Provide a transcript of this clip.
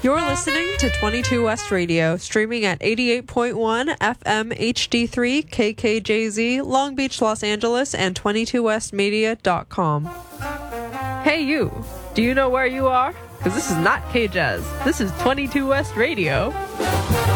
You're listening to 22 West Radio, streaming at 88.1 FM HD3 KKJZ, Long Beach, Los Angeles, and 22westmedia.com. Hey you, do you know where you are? Because this is not K-Jazz. This is 22 West Radio.